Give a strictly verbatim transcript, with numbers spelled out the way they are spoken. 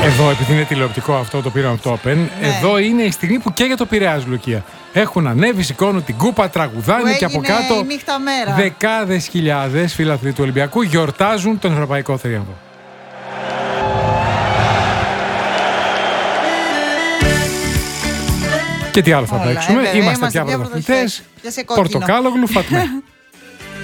Εδώ, επειδή είναι τηλεοπτικό αυτό το πήραμε από το Open, ναι. Εδώ είναι η στιγμή που και για το Πειραιάς, Λουκία. Έχουν ανέβει, σηκώνουν την κούπα, τραγουδάνε και από κάτω δεκάδες χιλιάδες φίλαθλοι του Ολυμπιακού γιορτάζουν τον ευρωπαϊκό θρίαμβο. Και τι άλλο θα παίξουμε, είμαστε πια πρωταθλητές, πορτοκάλογλου, φάτουμε.